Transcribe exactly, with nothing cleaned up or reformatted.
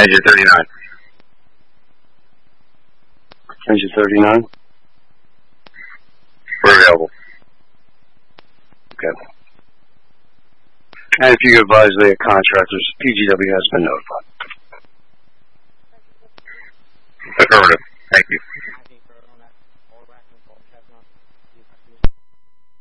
Engine thirty-nine. Engine thirty-nine? We're available. Okay. And if you could advise the contractors, P G W has been notified. Affirmative. Thank you.